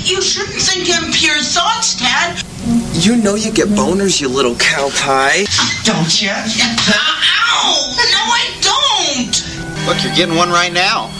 You shouldn't think impure thoughts, Dad. You know you get boners, you little cow pie. Don't you? Ow! No, I don't! Look, you're getting one right now.